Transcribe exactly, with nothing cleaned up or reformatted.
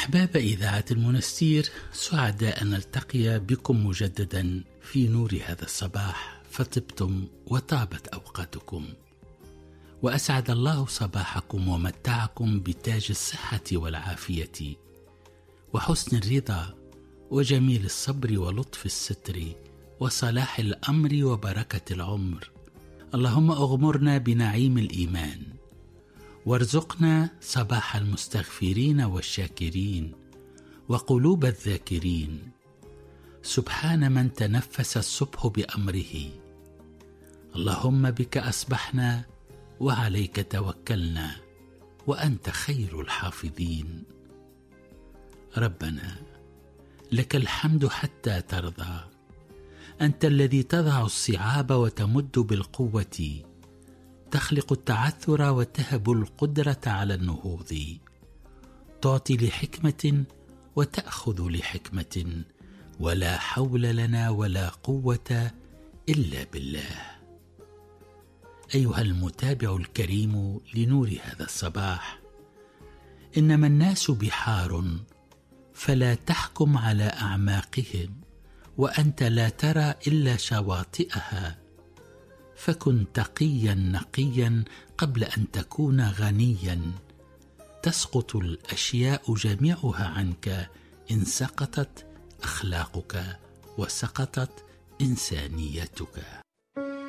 أحباب إذاعة المنستير، سعداء أن نلتقي بكم مجددا في نور هذا الصباح، فطبتم وطابت أوقاتكم، وأسعد الله صباحكم ومتعكم بتاج الصحة والعافية وحسن الرضا وجميل الصبر ولطف الستر وصلاح الأمر وبركة العمر. اللهم أغمرنا بنعيم الإيمان، وارزقنا صباح المستغفرين والشاكرين وقلوب الذاكرين. سبحان من تنفس الصبح بأمره. اللهم بك أصبحنا وعليك توكلنا وأنت خير الحافظين. ربنا لك الحمد حتى ترضى، أنت الذي تضع الصعاب وتمد بالقوة، تخلق التعثر وتهب القدرة على النهوض، تعطي لحكمة وتأخذ لحكمة، ولا حول لنا ولا قوة إلا بالله. أيها المتابع الكريم لنور هذا الصباح، إنما الناس بحار فلا تحكم على أعماقهم، وأنت لا ترى إلا شواطئها، فكن تقيا نقيا قبل أن تكون غنيا. تسقط الأشياء جميعها عنك إن سقطت أخلاقك وسقطت إنسانيتك.